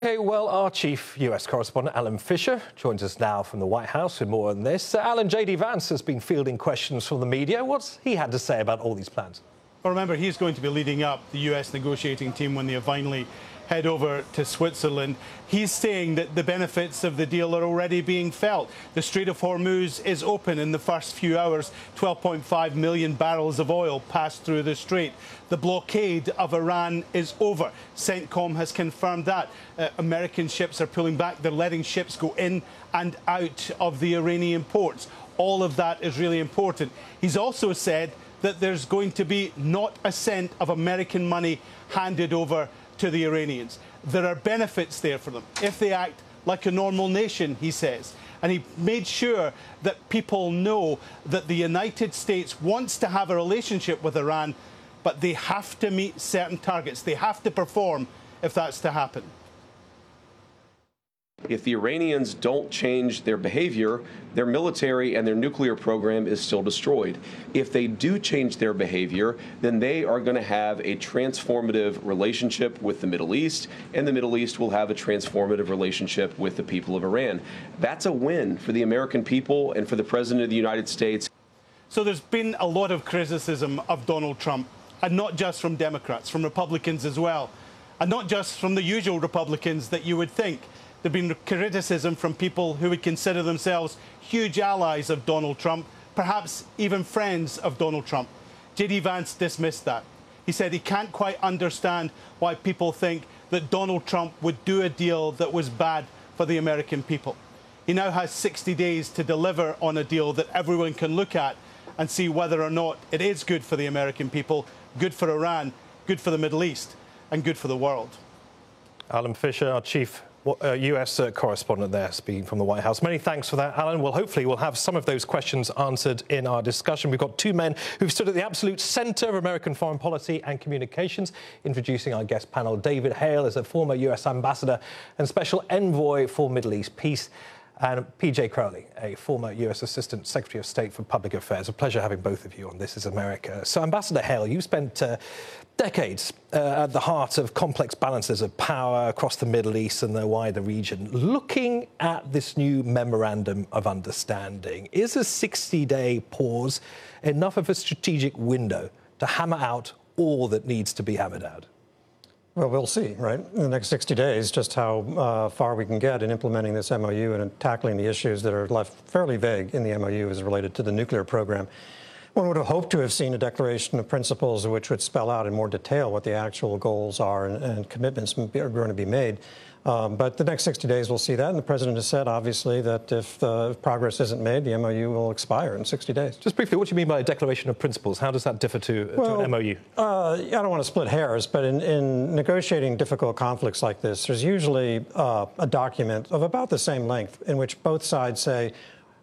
Okay, well, our chief US correspondent, Alan Fisher, joins us now from the White House with more on this. Alan, J.D. Vance has been fielding questions from the media. What's he had to say about all these plans? Well, remember, he's going to be leading up the US negotiating team when they finally head over to Switzerland. He's saying that the benefits of the deal are already being felt. The Strait of Hormuz is open in the first few hours. 12.5 million barrels of oil passed through the strait. The blockade of Iran is over. CENTCOM has confirmed that. American ships are pulling back. They're letting ships go in and out of the Iranian ports. All of that is really important. He's also said that there's going to be not a cent of American money handed over to the Iranians. There are benefits there for them if they act like a normal nation, he says. And he made sure that people know that the United States wants to have a relationship with Iran, but they have to meet certain targets. They have to perform if that's to happen. If the Iranians don't change their behavior, their military and their nuclear program is still destroyed. If they do change their behavior, then they are going to have a transformative relationship with the Middle East, and the Middle East will have a transformative relationship with the people of Iran. That's a win for the American people and for the President of the United States. So there's been a lot of criticism of Donald Trump, and not just from Democrats, from Republicans as well, and not just from the usual Republicans that you would think. There's been criticism from people who would consider themselves huge allies of Donald Trump, perhaps even friends of Donald Trump. J.D. Vance dismissed that. He said he can't quite understand why people think that Donald Trump would do a deal that was bad for the American people. He now has 60 days to deliver on a deal that everyone can look at and see whether or not it is good for the American people, good for Iran, good for the Middle East, and good for the world. Alan Fisher, our chief US correspondent there, speaking from the White House. Many thanks for that, Alan. Well, hopefully we'll have some of those questions answered in our discussion. We've got two men who've stood at the absolute centre of American foreign policy and communications. Introducing our guest panel, David Hale is a former US ambassador and special envoy for Middle East peace, and PJ Crowley, a former US Assistant Secretary of State for Public Affairs. A pleasure having both of you on This is America. So, Ambassador Hale, you've spent decades at the heart of complex balances of power across the Middle East and the wider region. Looking at this new memorandum of understanding, is a 60-day pause enough of a strategic window to hammer out all that needs to be hammered out? Well, we'll see, right, in the next 60 days, just how far we can get in implementing this MOU and tackling the issues that are left fairly vague in the MOU as related to the nuclear program. One would have hoped to have seen a declaration of principles which would spell out in more detail what the actual goals are and commitments are going to be made. But the next 60 days, we'll see that. And the president has said, obviously, that if progress isn't made, the MOU will expire in 60 days. Just briefly, what do you mean by a declaration of principles? How does that differ to an MOU? I don't want to split hairs, but in negotiating difficult conflicts like this, there's usually a document of about the same length in which both sides say,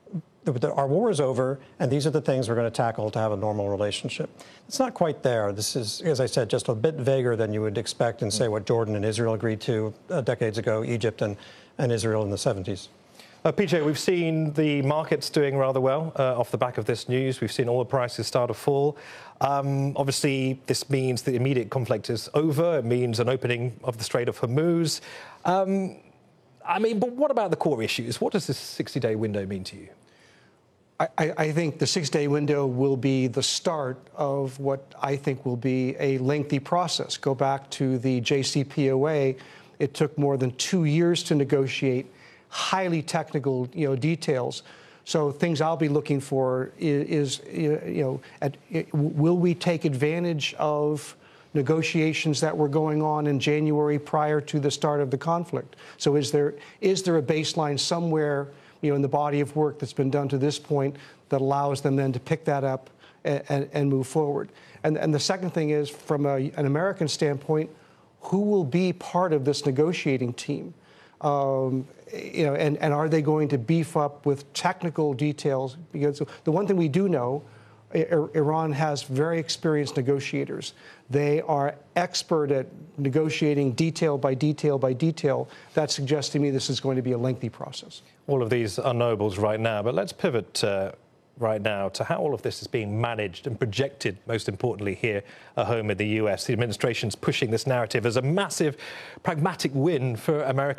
our war is over, and these are the things we're going to tackle to have a normal relationship. It's not quite there. This is, as I said, just a bit vaguer than you would expect in, say, what Jordan and Israel agreed to decades ago, Egypt and Israel in the 70s. PJ, we've seen the markets doing rather well off the back of this news. We've seen oil prices start to fall. Obviously, this means the immediate conflict is over. It means an opening of the Strait of Hormuz. But what about the core issues? What does this 60-day window mean to you? I think the 6-day window will be the start of what I think will be a lengthy process. Go back to the JCPOA. It took more than 2 years to negotiate highly technical, details. So things I'll be looking for is will we take advantage of negotiations that were going on in January prior to the start of the conflict? So is there a baseline somewhere in the body of work that's been done to this point that allows them then to pick that up and move forward? And the second thing is, from an American standpoint, who will be part of this negotiating team? And are they going to beef up with technical details? Because the one thing we do know, Iran has very experienced negotiators. They are expert at negotiating detail by detail by detail. That suggests to me this is going to be a lengthy process. All of these are knowables right now, but let's pivot right now to how all of this is being managed and projected, most importantly here at home in the US. The administration's pushing this narrative as a massive pragmatic win for America.